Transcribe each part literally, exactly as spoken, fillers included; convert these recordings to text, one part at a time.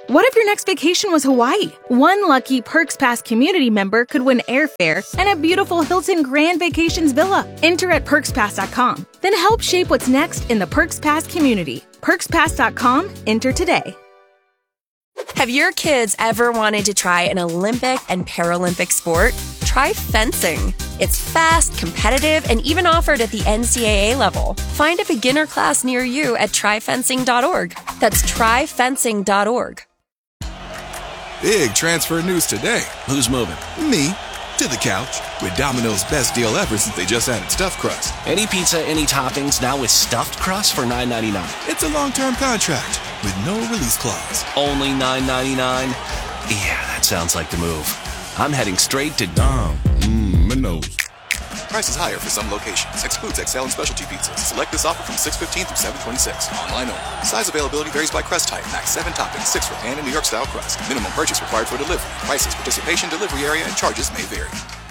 What if your next vacation was Hawaii? One lucky Perks Pass community member could win airfare and a beautiful Hilton Grand Vacations villa. Enter at perks pass dot com. Then help shape what's next in the Perks Pass community. perks pass dot com. Enter today. Have your kids ever wanted to try an Olympic and Paralympic sport? Try fencing. It's fast, competitive, and even offered at the N C double A level. Find a beginner class near you at try fencing dot org. That's try fencing dot org. Big transfer news today. Who's moving? Me. To the couch. With Domino's best deal ever since they just added stuffed crust. Any pizza, any toppings, now with stuffed crust for nine ninety-nine. It's a long-term contract with no release clause. Only nine ninety-nine? Yeah, that sounds like the move. I'm heading straight to Dom. Mmm, Minos. Prices higher for some locations. Excludes X L and specialty pizzas. Select this offer from six fifteen through seven twenty-six. Online only. Size availability varies by crust type. Max seven toppings, six for pan and New York style crust. Minimum purchase required for delivery. Prices, participation, delivery area, and charges may vary.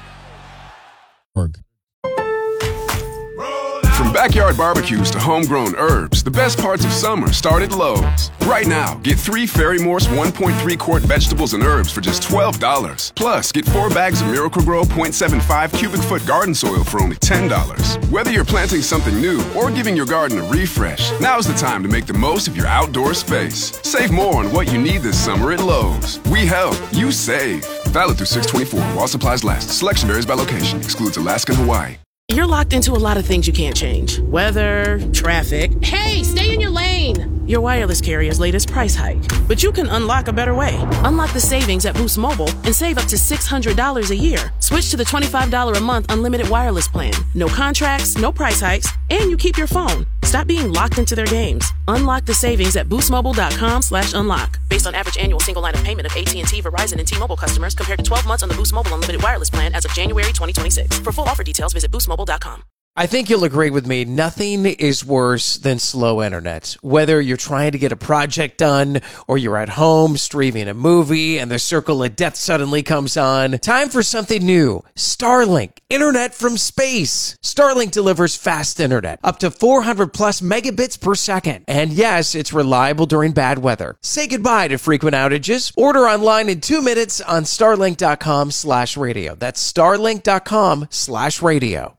From backyard barbecues to homegrown herbs, the best parts of summer start at Lowe's. Right now, get three Ferry Morse one point three quart vegetables and herbs for just twelve dollars. Plus, get four bags of Miracle-Gro zero point seven five cubic foot garden soil for only ten dollars. Whether you're planting something new or giving your garden a refresh, now's the time to make the most of your outdoor space. Save more on what you need this summer at Lowe's. We help, you save. Valid through six twenty-four while supplies last. Selection varies by location. Excludes Alaska and Hawaii. You're locked into a lot of things you can't change. Weather, traffic. Hey, stay in your lane! Your wireless carrier's latest price hike. But you can unlock a better way. Unlock the savings at Boost Mobile and save up to six hundred dollars a year. Switch to the twenty-five dollars a month unlimited wireless plan. No contracts, no price hikes, and you keep your phone. Stop being locked into their games. Unlock the savings at boostmobile.com slash unlock. Based on average annual single line of payment of A T and T, Verizon, and T-Mobile customers compared to twelve months on the Boost Mobile unlimited wireless plan as of January twenty twenty-six. For full offer details, visit boost mobile dot com. I think you'll agree with me. Nothing is worse than slow internet. Whether you're trying to get a project done or you're at home streaming a movie and the circle of death suddenly comes on. Time for something new. Starlink. Internet from space. Starlink delivers fast internet. Up to four hundred plus megabits per second. And yes, it's reliable during bad weather. Say goodbye to frequent outages. Order online in two minutes on starlink.com slash radio. That's starlink.com slash radio.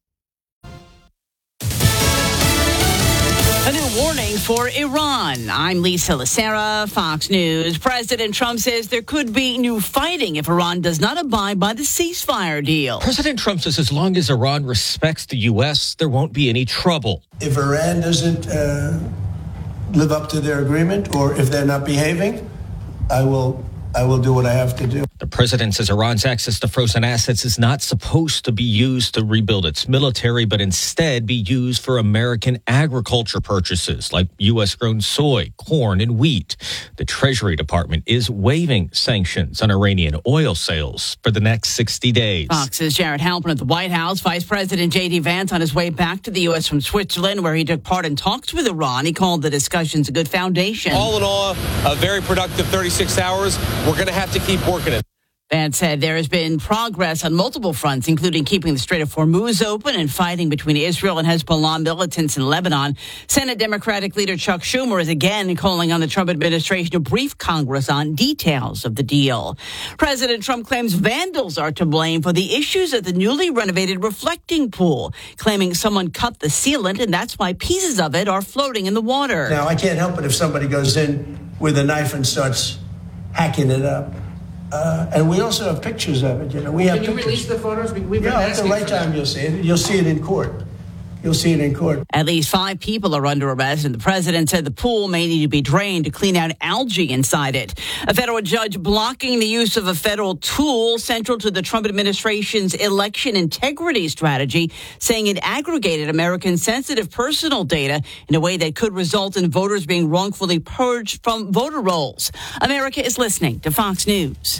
A new warning for Iran. I'm Lisa Lacera, Fox News. President Trump says there could be new fighting if Iran does not abide by the ceasefire deal. President Trump says as long as Iran respects the U S, there won't be any trouble. If Iran doesn't uh, live up to their agreement, or if they're not behaving, I will I will do what I have to do. The president says Iran's access to frozen assets is not supposed to be used to rebuild its military, but instead be used for American agriculture purchases like U S-grown soy, corn, and wheat. The Treasury Department is waiving sanctions on Iranian oil sales for the next sixty days. Fox's Jared Halpern at the White House. Vice President J D Vance on his way back to the U S from Switzerland, where he took part in talks with Iran. He called the discussions a good foundation. All in all, a very productive thirty-six hours. We're going to have to keep working it. Vance said there has been progress on multiple fronts, including keeping the Strait of Hormuz open and fighting between Israel and Hezbollah militants in Lebanon. Senate Democratic leader Chuck Schumer is again calling on the Trump administration to brief Congress on details of the deal. President Trump claims vandals are to blame for the issues at the newly renovated reflecting pool, claiming someone cut the sealant and that's why pieces of it are floating in the water. Now, I can't help it if somebody goes in with a knife and starts hacking it up. Uh, and we also have pictures of it. You know, we have. Can you pictures. release the photos? We, we've been yeah, at the right time you'll see it. You'll see it in court. You'll see it in court. At least five people are under arrest, and the president said the pool may need to be drained to clean out algae inside it. A federal judge blocking the use of a federal tool central to the Trump administration's election integrity strategy, saying it aggregated American sensitive personal data in a way that could result in voters being wrongfully purged from voter rolls. America is listening to Fox News.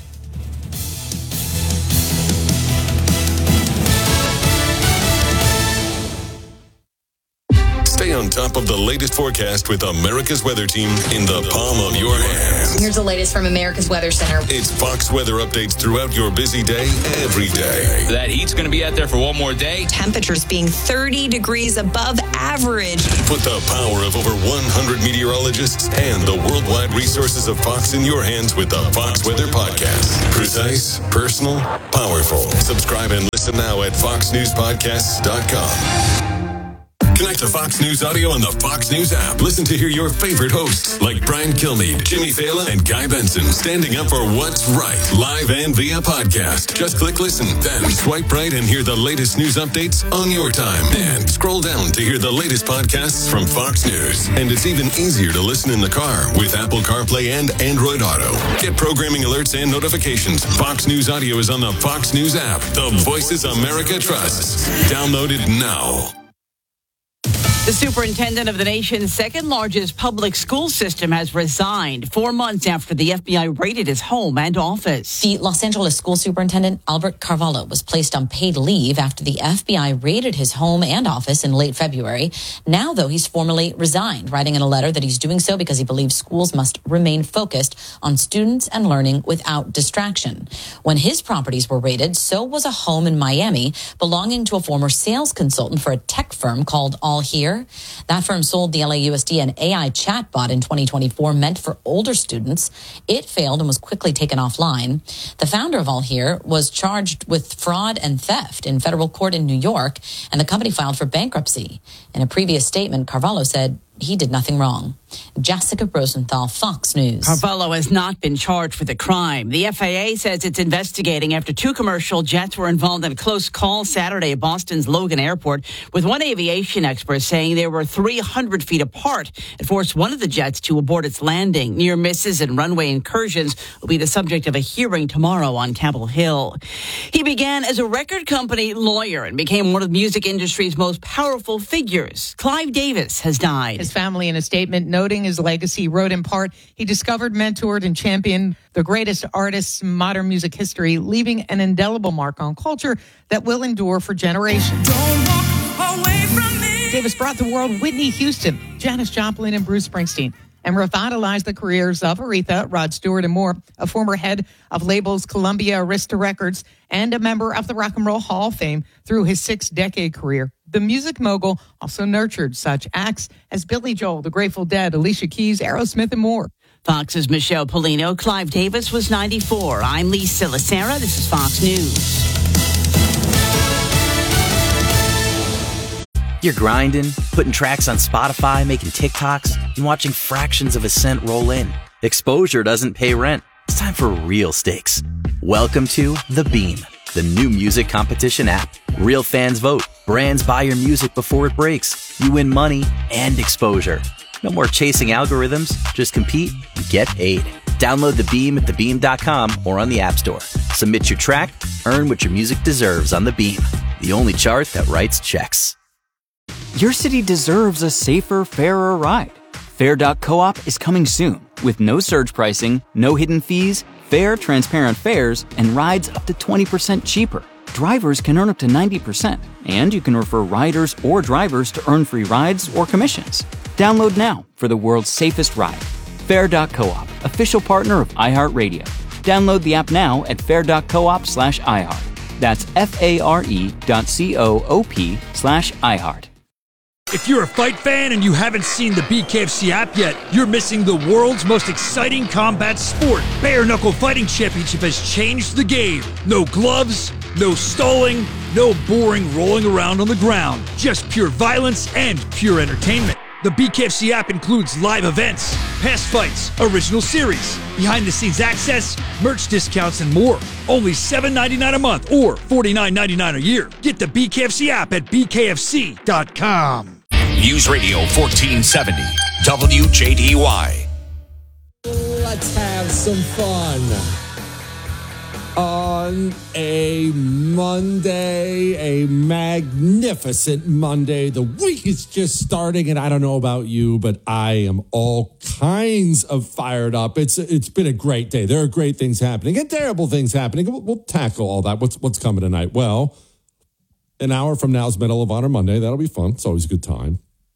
Stay on on top of the latest forecast with America's Weather Team in the palm of your hand. Here's the latest from America's Weather Center. It's Fox weather updates throughout your busy day, every day. That heat's going to be out there for one more day. Temperatures being thirty degrees above average. Put the power of over one hundred meteorologists and the worldwide resources of Fox in your hands with the Fox Weather Podcast. Precise, personal, powerful. Subscribe and listen now at fox news podcasts dot com. Connect to Fox News Audio on the Fox News app. Listen to hear your favorite hosts like Brian Kilmeade, Jimmy Fallon, and Guy Benson standing up for what's right, live and via podcast. Just click listen, then swipe right and hear the latest news updates on your time. And scroll down to hear the latest podcasts from Fox News. And it's even easier to listen in the car with Apple CarPlay and Android Auto. Get programming alerts and notifications. Fox News Audio is on the Fox News app. The voices America trusts. Download it now. The superintendent of the nation's second largest public school system has resigned four months after the F B I raided his home and office. The Los Angeles school superintendent, Albert Carvalho, was placed on paid leave after the F B I raided his home and office in late February. Now, though, he's formally resigned, writing in a letter that he's doing so because he believes schools must remain focused on students and learning without distraction. When his properties were raided, so was a home in Miami belonging to a former sales consultant for a tech firm called All Here. That firm sold the L A U S D an A I chatbot in twenty twenty-four meant for older students. It failed and was quickly taken offline. The founder of All Here was charged with fraud and theft in federal court in New York, and the company filed for bankruptcy. In a previous statement, Carvalho said he did nothing wrong. Jessica Rosenthal, Fox News. Carvalho has not been charged with the crime. The F A A says it's investigating after two commercial jets were involved in a close call Saturday at Boston's Logan Airport, with one aviation expert saying they were three hundred feet apart. It forced one of the jets to abort its landing. Near misses and runway incursions will be the subject of a hearing tomorrow on Capitol Hill. He began as a record company lawyer and became one of the music industry's most powerful figures. Clive Davis has died. His family, in a statement noting his legacy, wrote in part, he discovered, mentored, and championed the greatest artists in modern music history, leaving an indelible mark on culture that will endure for generations. Don't walk away from me. Davis brought the world Whitney Houston, Janis Joplin, and Bruce Springsteen, and revitalized the careers of Aretha, Rod Stewart, and more. A former head of labels Columbia Arista Records and a member of the Rock and Roll Hall of Fame through his six-decade career. The music mogul also nurtured such acts as Billy Joel, The Grateful Dead, Alicia Keys, Aerosmith, and more. Fox's Michelle Polino. Clive Davis was ninety-four. I'm Lee Silasera. This is Fox News. You're grinding, putting tracks on Spotify, making TikToks, and watching fractions of a cent roll in. Exposure doesn't pay rent. It's time for real stakes. Welcome to The Beam, the new music competition app. Real fans vote. Brands buy your music before it breaks. You win money and exposure. No more chasing algorithms. Just compete and get paid. Download The Beam at the beam dot com or on the App Store. Submit your track. Earn what your music deserves on The Beam, the only chart that writes checks. Your city deserves a safer, fairer ride. Fair dot coop is coming soon with no surge pricing, no hidden fees, fair, transparent fares, and rides up to twenty percent cheaper. Drivers can earn up to ninety percent, and you can refer riders or drivers to earn free rides or commissions. Download now for the world's safest ride. Fair dot coop, official partner of iHeartRadio. Download the app now at fair dot coop slash iHeart. That's F-A-R-E dot C-O-O-P slash iHeart. If you're a fight fan and you haven't seen the B K F C app yet, you're missing the world's most exciting combat sport. Bare Knuckle Fighting Championship has changed the game. No gloves, no stalling, no boring rolling around on the ground. Just pure violence and pure entertainment. The B K F C app includes live events, past fights, original series, behind-the-scenes access, merch discounts, and more. Only seven dollars and ninety-nine cents a month or forty-nine dollars and ninety-nine cents a year. Get the B K F C app at B K F C dot com. News Radio fourteen seventy, W J D Y. Let's have some fun. On a Monday, a magnificent Monday. The week is just starting, and I don't know about you, but I am all kinds of fired up. It's It's been a great day. There are great things happening and terrible things happening. We'll, we'll tackle all that. What's, what's coming tonight? Well, an hour from now is Medal of Honor Monday. That'll be fun. It's always a good time.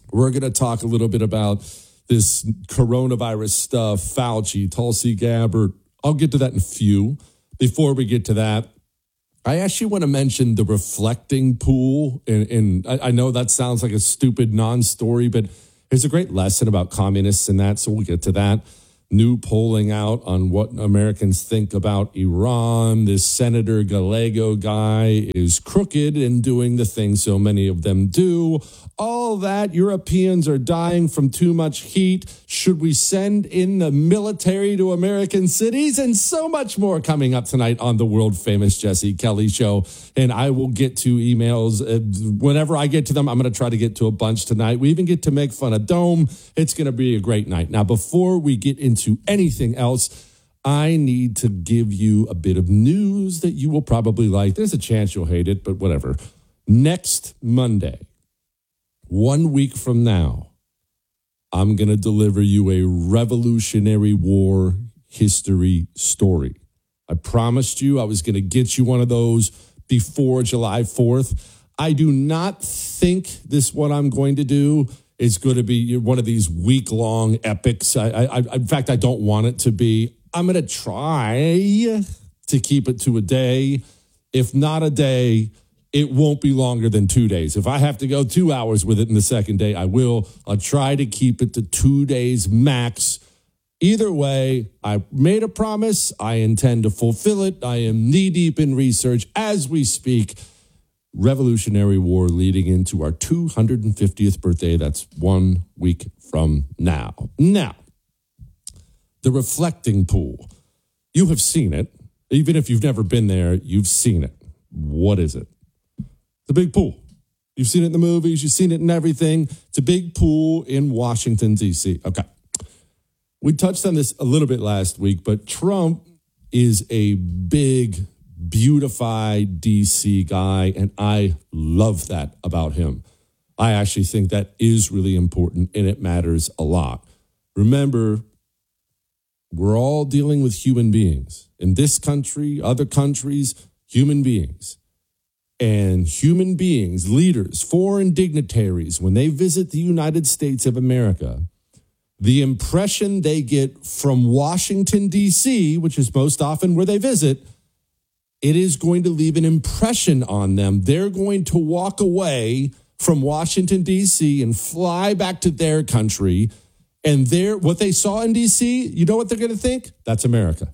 We're going to talk a little bit about this coronavirus stuff, Fauci, Tulsi Gabbard. I'll get to that in a few. Before we get to that, I actually want to mention the reflecting pool. And, and I, I know that sounds like a stupid non-story, but there's a great lesson about communists in that, so we'll get to that. New polling out on what Americans think about Iran. This Senator Gallego guy is crooked and doing the things so many of them do. All that. Europeans are dying from too much heat. Should we send in the military to American cities? And so much more coming up tonight on the world famous Jesse Kelly Show. And I will get to emails. Uh, whenever I get to them, I'm going to try to get to a bunch tonight. We even get to make fun of Dome. It's going to be a great night. Now, before we get into anything else, I need to give you a bit of news that you will probably like. There's a chance you'll hate it, but whatever. Next Monday, one week from now, I'm going to deliver you a Revolutionary War history story. I promised you I was going to get you one of those before July fourth. I do not think this what I'm going to do is going to be one of these week-long epics. I, I, I, in fact, I don't want it to be. I'm going to try to keep it to a day. If not a day, it won't be longer than two days. If I have to go two hours with it in the second day, I will. I'll try to keep it to two days max. Either way, I made a promise. I intend to fulfill it. I am knee-deep in research as we speak. Revolutionary War leading into our two hundred fiftieth birthday. That's one week from now. Now, the reflecting pool. You have seen it. Even if you've never been there, you've seen it. What is it? The big pool. You've seen it in the movies. You've seen it in everything. It's a big pool in Washington, D C. Okay. We touched on this a little bit last week, but Trump is a big, beautified D C guy, and I love that about him. I actually think that is really important, and it matters a lot. Remember, we're all dealing with human beings. In this country, other countries, human beings. And human beings, leaders, foreign dignitaries, when they visit the United States of America, the impression they get from Washington, D C, which is most often where they visit, it is going to leave an impression on them. They're going to walk away from Washington, D C and fly back to their country. And they're, what they saw in D C, you know what they're going to think? That's America.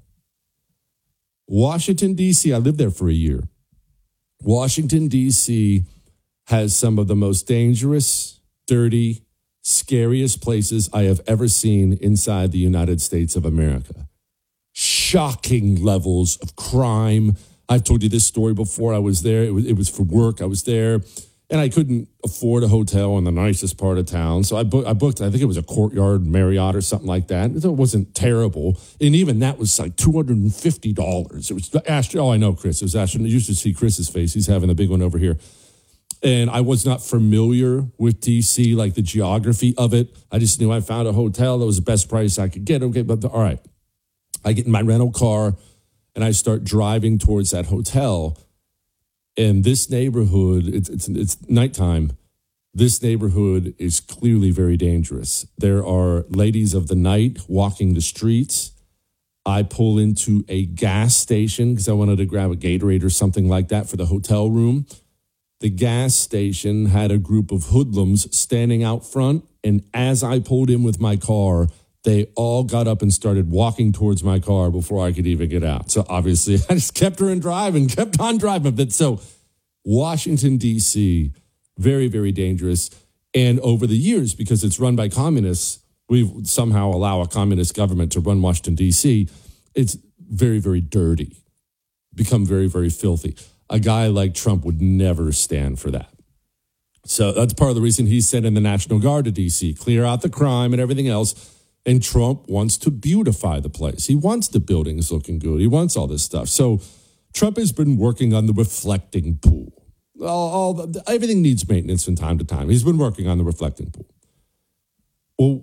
Washington, D C, I lived there for a year. Washington, D C has some of the most dangerous, dirty, scariest places I have ever seen inside the United States of America. Shocking levels of crime. I've told you this story before. I was there. It was, it was for work. I was there, and I couldn't afford a hotel in the nicest part of town. So I, book, I booked, I think it was a Courtyard Marriott or something like that. It wasn't terrible. And even that was like two hundred fifty dollars. It was Astro. Oh, I know, Chris. It was Astro. You should see Chris's face. He's having a big one over here. And I was not familiar with D C, like the geography of it. I just knew I found a hotel that was the best price I could get. Okay, but the, all right. I get in my rental car and I start driving towards that hotel. And this neighborhood, it's, it's, it's nighttime. This neighborhood is clearly very dangerous. There are ladies of the night walking the streets. I pull into a gas station because I wanted to grab a Gatorade or something like that for the hotel room. The gas station had a group of hoodlums standing out front. And as I pulled in with my car, they all got up and started walking towards my car before I could even get out. So obviously, I just kept her in drive and kept on driving. But so Washington, D C, very, very dangerous. And over the years, because it's run by communists, we somehow allow a communist government to run Washington, D C. It's very, very dirty, become very, very filthy. A guy like Trump would never stand for that. So that's part of the reason he's sending the National Guard to D C, clear out the crime and everything else. And Trump wants to beautify the place. He wants the buildings looking good. He wants all this stuff. So Trump has been working on the reflecting pool. All, all the, everything needs maintenance from time to time. He's been working on the reflecting pool. Well,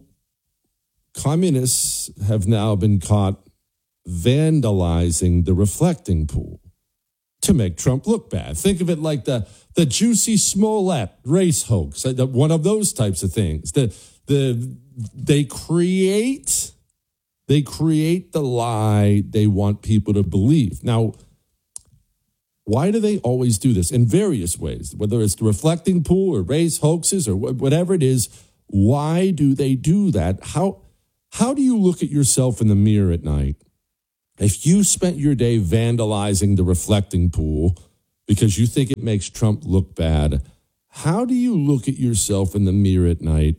communists have now been caught vandalizing the reflecting pool. to make Trump look bad. Think of it like the the Juicy Smollett race hoax, one of those types of things. The the they create they create the lie they want people to believe. Now, why do they always do this? In various ways, whether it's the reflecting pool or race hoaxes or whatever it is. Why do they do that? How how do you look at yourself in the mirror at night? If you spent your day vandalizing the reflecting pool because you think it makes Trump look bad, how do you look at yourself in the mirror at night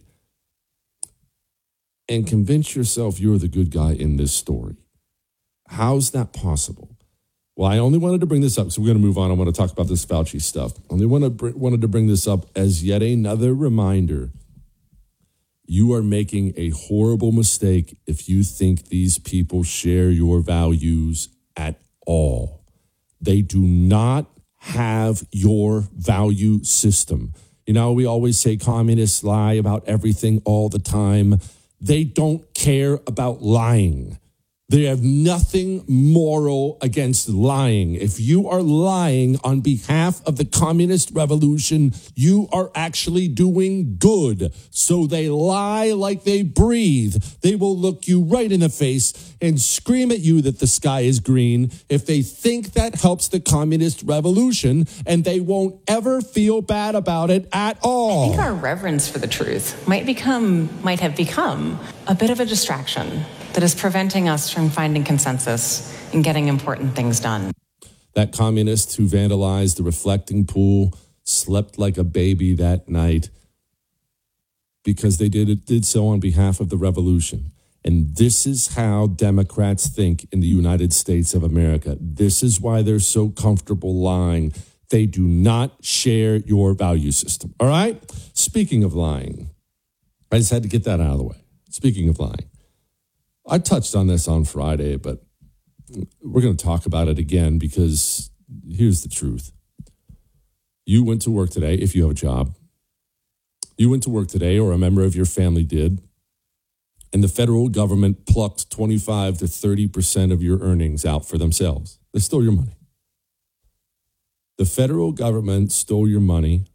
and convince yourself you're the good guy in this story? How's that possible? Well, I only wanted to bring this up, so we're going to move on. I want to talk about this Fauci stuff. Only wanted to, wanted to bring this up as yet another reminder. You are making a horrible mistake if you think these people share your values at all. They do not have your value system. You know, we always say communists lie about everything all the time. They don't care about lying. They have nothing moral against lying. If you are lying on behalf of the communist revolution, you are actually doing good. So they lie like they breathe. They will look you right in the face and scream at you that the sky is green if they think that helps the communist revolution, and they won't ever feel bad about it at all. I think our reverence for the truth might become, might have become a bit of a distraction that is preventing us from finding consensus and getting important things done. That communist who vandalized the reflecting pool slept like a baby that night because they did it, did so on behalf of the revolution. And this is how Democrats think in the United States of America. This is why they're so comfortable lying. They do not share your value system. All right? Speaking of lying, I just had to get that out of the way. Speaking of lying, I touched on this on Friday, but we're going to talk about it again because here's the truth. You went to work today, if you have a job. You went to work today, or a member of your family did, and the federal government plucked twenty-five to thirty percent of your earnings out for themselves. They stole your money. The federal government stole your money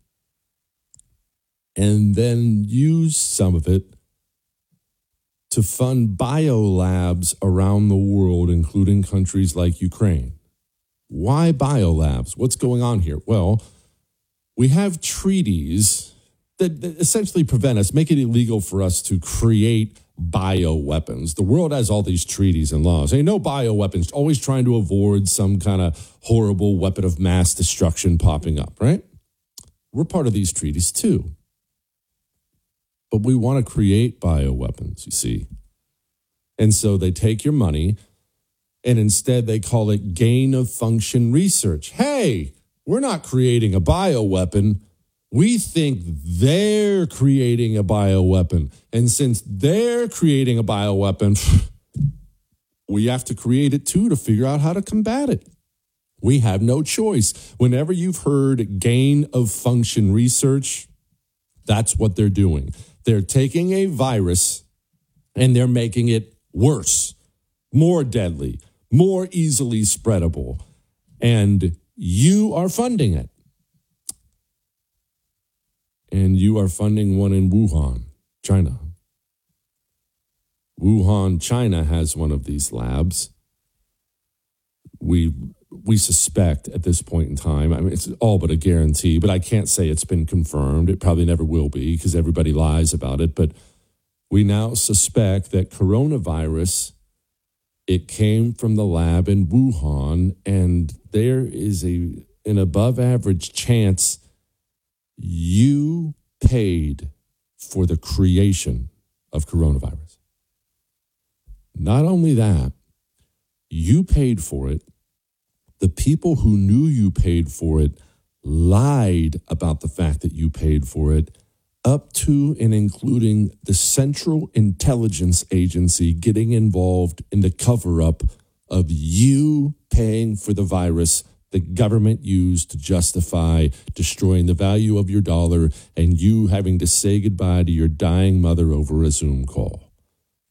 and then used some of it to fund biolabs around the world, including countries like Ukraine. Why biolabs? What's going on here? Well, we have treaties that, that essentially prevent us, make it illegal for us to create bioweapons. The world has all these treaties and laws. Hey, no bioweapons, always trying to avoid some kind of horrible weapon of mass destruction popping up, right? We're part of these treaties too. But we want to create bioweapons, you see. And so they take your money and instead they call it gain of function research. Hey, we're not creating a bioweapon. We think they're creating a bioweapon. And since they're creating a bioweapon, we have to create it too to figure out how to combat it. We have no choice. Whenever you've heard gain of function research, that's what they're doing. They're taking a virus and they're making it worse, more deadly, more easily spreadable. And you are funding it. And you are funding one in Wuhan, China. Wuhan, China has one of these labs. We we suspect at this point in time, I mean, it's all but a guarantee, but I can't say it's been confirmed. It probably never will be because everybody lies about it. But we now suspect that coronavirus, it came from the lab in Wuhan, and there is a an above average chance you paid for the creation of coronavirus. Not only that, you paid for it. The people who knew you paid for it lied about the fact that you paid for it, up to and including the Central Intelligence Agency getting involved in the cover-up of you paying for the virus the government used to justify destroying the value of your dollar and you having to say goodbye to your dying mother over a Zoom call.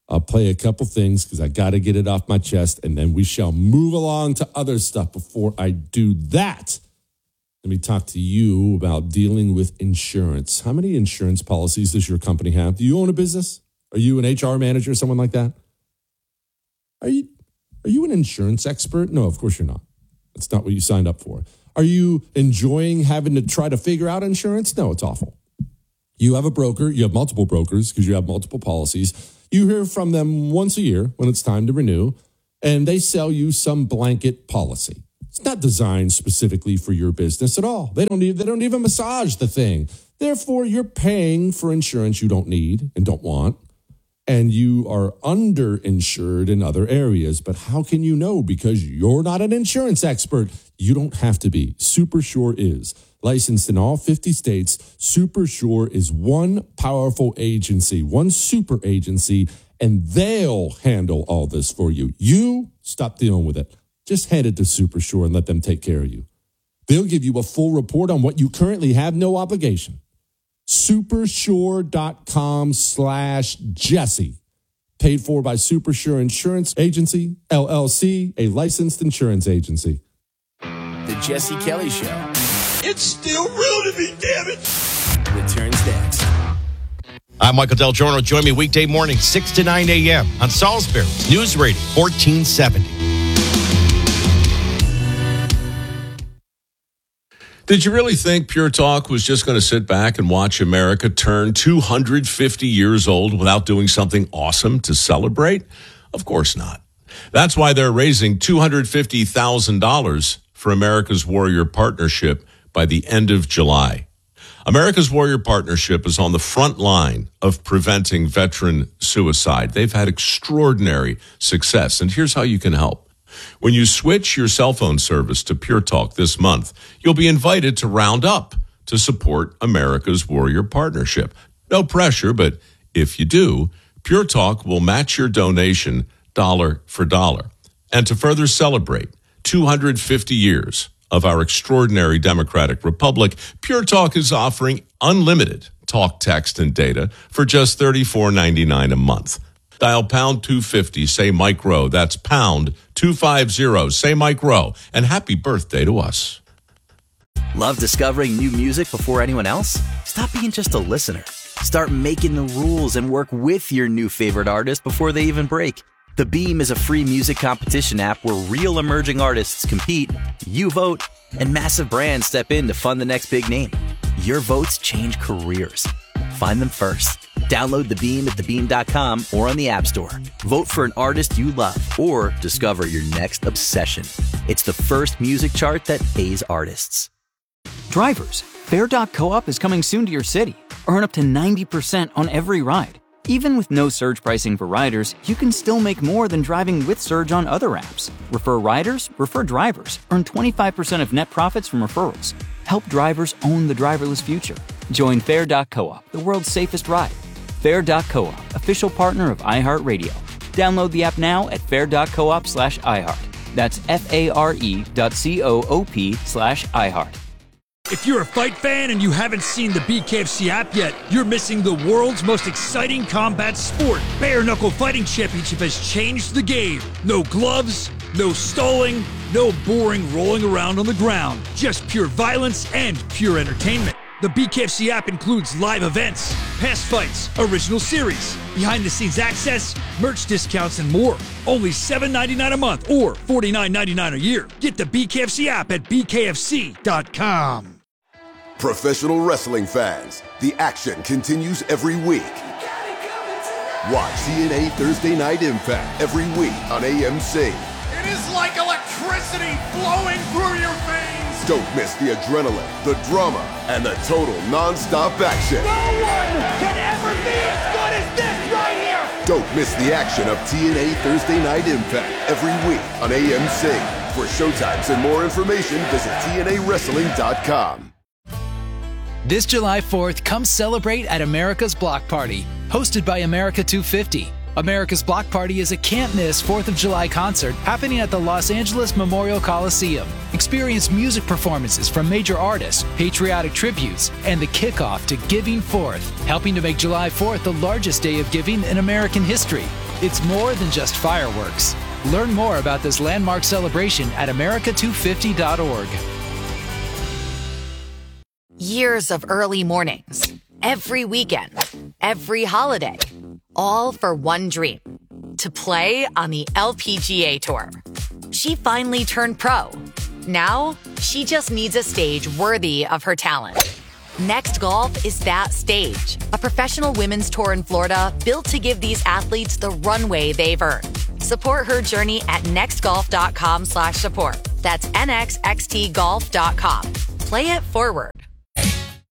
I'll play a couple things because I got to get it off my chest, and then we shall move along to other stuff. Before I do that, let me talk to you about dealing with insurance. How many insurance policies does your company have? Do you own a business? Are you an H R manager, someone like that? Are you, are you an insurance expert? No, of course you're not. That's not what you signed up for. Are you enjoying having to try to figure out insurance? No, it's awful. You have a broker. You have multiple brokers because you have multiple policies. You hear from them once a year when it's time to renew, and they sell you some blanket policy. It's not designed specifically for your business at all. They don't need, they don't even massage the thing. Therefore, you're paying for insurance you don't need and don't want, and you are underinsured in other areas. But how can you know? Because you're not an insurance expert. You don't have to be. SuperSure is. Licensed in all fifty states, SuperSure is one powerful agency, one super agency, and they'll handle all this for you. You stop dealing with it. Just hand it to SuperSure and let them take care of you. They'll give you a full report on what you currently have, no obligation. Supersure.com slash Jesse. Paid for by SuperSure Insurance Agency, L L C, a licensed insurance agency. The Jesse Kelly Show. It's still real to me, damn it. Returns next. I'm Michael Del Giorno. Join me weekday morning, six to nine a.m. on Salisbury's News Radio, fourteen seventy. Did you really think Pure Talk was just going to sit back and watch America turn two hundred fifty years old without doing something awesome to celebrate? Of course not. That's why they're raising two hundred fifty thousand dollars for America's Warrior Partnership by the end of July. America's Warrior Partnership is on the front line of preventing veteran suicide. They've had extraordinary success, and here's how you can help. When you switch your cell phone service to Pure Talk this month, you'll be invited to round up to support America's Warrior Partnership. No pressure, but if you do, Pure Talk will match your donation dollar for dollar. And to further celebrate two hundred fifty years of our extraordinary democratic republic, Pure Talk is offering unlimited talk, text, and data for just thirty-four ninety-nine a month. Dial pound two fifty, say Mike Rowe. That's pound two fifty, say Mike Rowe. And happy birthday to us. Love discovering new music before anyone else? Stop being just a listener. Start making the rules and work with your new favorite artist before they even break. The Beam is a free music competition app where real emerging artists compete, you vote, and massive brands step in to fund the next big name. Your votes change careers. Find them first. Download The Beam at the beam dot com or on the App Store. Vote for an artist you love or discover your next obsession. It's the first music chart that pays artists. Drivers, Fair dot coop is coming soon to your city. Earn up to ninety percent on every ride. Even with no surge pricing for riders, you can still make more than driving with Surge on other apps. Refer riders, refer drivers. Earn twenty-five percent of net profits from referrals. Help drivers own the driverless future. Join Fair dot coop, the world's safest ride. Fair dot coop, official partner of iHeartRadio. Download the app now at fair dot coop slash iHeart. That's F-A-R-E dot C-O-O-P slash iHeart. If you're a fight fan and you haven't seen the B K F C app yet, you're missing the world's most exciting combat sport. Bare Knuckle Fighting Championship has changed the game. No gloves, no stalling, no boring rolling around on the ground. Just pure violence and pure entertainment. The B K F C app includes live events, past fights, original series, behind-the-scenes access, merch discounts, and more. Only seven dollars and ninety-nine cents a month or forty-nine dollars and ninety-nine cents a year. Get the B K F C app at B K F C dot com. Professional wrestling fans, the action continues every week. Watch T N A Thursday Night Impact every week on A M C. It is like electricity flowing through your veins. Don't miss the adrenaline, the drama, and the total non-stop action. No one can ever be as good as this right here. Don't miss the action of T N A Thursday Night Impact every week on A M C. For showtimes and more information, visit T N A wrestling dot com. This July fourth, come celebrate at America's Block Party, hosted by America two fifty. America's Block Party is a can't-miss fourth of July concert happening at the Los Angeles Memorial Coliseum. Experience music performances from major artists, patriotic tributes, and the kickoff to Giving Fourth, helping to make July fourth the largest day of giving in American history. It's more than just fireworks. Learn more about this landmark celebration at America two fifty dot org. Years of early mornings, every weekend, every holiday, all for one dream, to play on the L P G A Tour. She finally turned pro. Now, she just needs a stage worthy of her talent. Next Golf is that stage, a professional women's tour in Florida built to give these athletes the runway they've earned. Support her journey at nextgolf.com slash support. That's N X X T golf dot com. Play it forward.